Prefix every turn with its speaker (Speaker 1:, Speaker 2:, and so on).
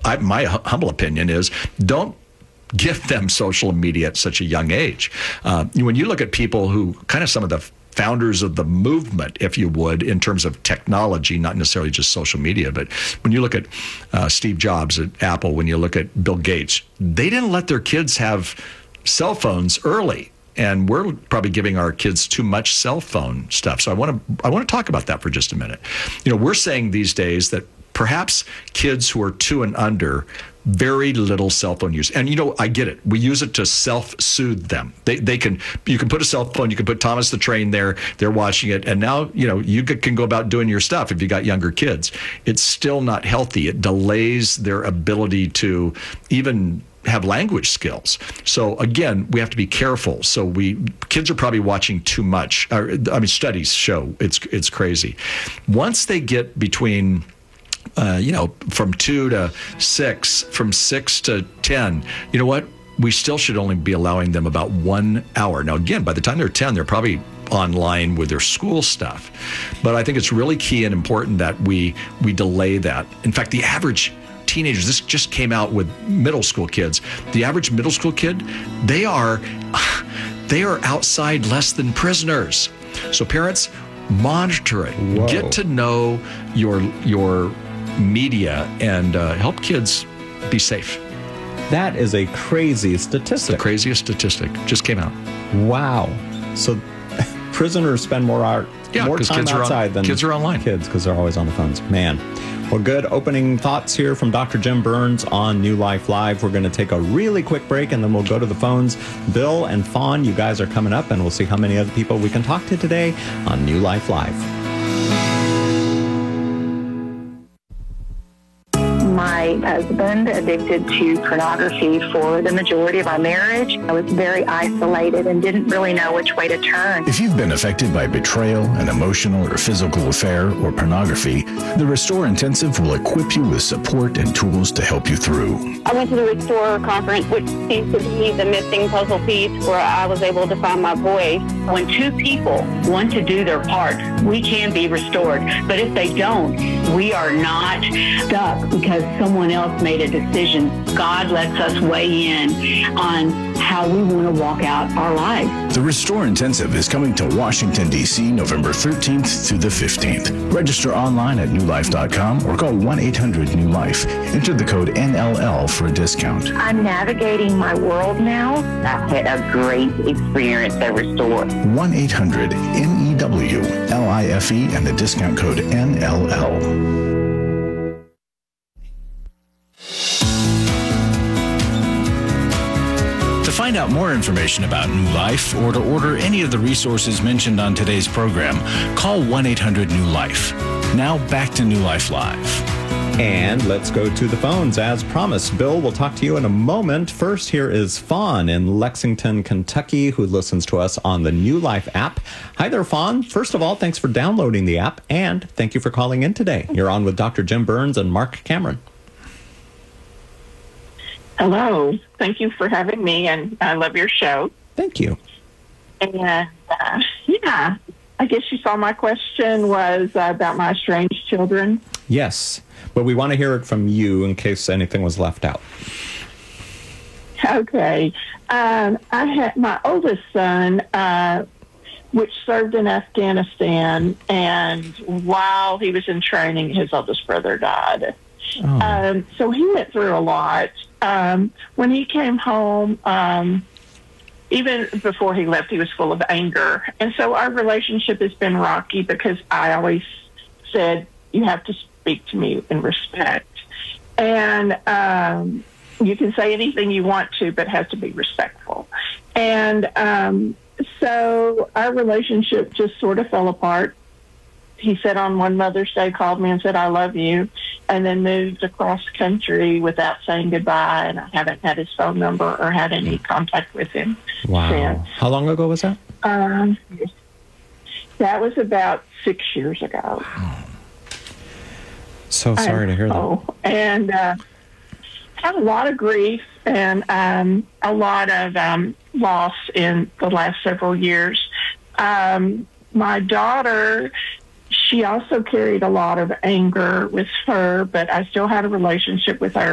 Speaker 1: my humble opinion is don't give them social media at such a young age. When you look at people who kind of some of the founders of the movement, if you would, in terms of technology, not necessarily just social media, but when you look at Steve Jobs at Apple, when you look at Bill Gates, they didn't let their kids have cell phones early. And we're probably giving our kids too much cell phone stuff. So I want to talk about that for just a minute. We're saying these days that perhaps kids who are 2 and under, very little cell phone use. And I get it. We use it to self-soothe them. You can put a cell phone, you can put Thomas the Train there, they're watching it, and now, you can go about doing your stuff if you got younger kids. It's still not healthy. It delays their ability to even have language skills. So again, we have to be careful. So kids are probably watching too much. Studies show it's crazy. Once they get between from 2 to 6, from 6 to 10, you know what? We still should only be allowing them about 1 hour. Now, again, by the time they're 10, they're probably online with their school stuff. But I think it's really key and important that we delay that. In fact, the average teenagers, this just came out with middle school kids. The average middle school kid, they are outside less than prisoners. So parents, monitor it.
Speaker 2: Whoa.
Speaker 1: Get to know your media and help kids be safe.
Speaker 2: That is a crazy statistic.
Speaker 1: The craziest statistic just came out.
Speaker 2: Wow. So prisoners spend more time outside than
Speaker 1: kids are online.
Speaker 2: Kids, because they're always on the phones. Man. Well, good opening thoughts here from Dr. Jim Burns on New Life Live. We're going to take a really quick break, and then we'll go to the phones. Bill and Fawn, you guys are coming up, and we'll see how many other people we can talk to today on New Life Live.
Speaker 3: My husband addicted to pornography for the majority of our marriage. I was very isolated and didn't really know which way to turn.
Speaker 4: If you've been affected by betrayal, an emotional or physical affair, or pornography, the Restore Intensive will equip you with support and tools to help you through.
Speaker 5: I went to the Restore conference, which seems to be the missing puzzle piece where I was able to find my voice.
Speaker 3: When 2 people want to do their part, we can be restored. But if they don't, we are not stuck because someone else made a decision. God lets us weigh in on how we want to walk out our lives.
Speaker 4: The Restore Intensive is coming to Washington, D.C. November 13th through the 15th. Register online at newlife.com or call 1-800-NEW-LIFE. Enter the code NLL for a discount.
Speaker 3: I'm navigating my world now. I've had a great experience at Restore.
Speaker 4: 1-800-NEWLIFE and the discount code NLL. To find out more information about New Life or to order any of the resources mentioned on today's program, call 1-800-NEW-LIFE. Now back to New Life Live.
Speaker 2: And let's go to the phones as promised. Bill, we'll talk to you in a moment. First, here is Fawn in Lexington, Kentucky, who listens to us on the New Life app. Hi there, Fawn. First of all, thanks for downloading the app, and thank you for calling in today. You're on with Dr. Jim Burns and Mark Cameron.
Speaker 6: Hello. Thank you for having me, and I love your show.
Speaker 2: Thank you.
Speaker 6: And, I guess you saw my question was about my estranged children.
Speaker 2: Yes, but we want to hear it from you in case anything was left out.
Speaker 6: Okay. I had my oldest son, which served in Afghanistan, and while he was in training, his oldest brother died.
Speaker 2: Oh.
Speaker 6: So he went through a lot. When he came home, even before he left, he was full of anger. And so our relationship has been rocky because I always said, you have to speak to me in respect. And you can say anything you want to, but it has to be respectful. And so our relationship just sort of fell apart. He said on one Mother's Day, called me and said, I love you, and then moved across country without saying goodbye, and I haven't had his phone number or had any contact with him since.
Speaker 2: How long ago was that?
Speaker 6: That was about 6 years ago.
Speaker 2: So sorry to hear that.
Speaker 6: And had a lot of grief and a lot of loss in the last several years. My daughter, she also carried a lot of anger with her, but I still had a relationship with her.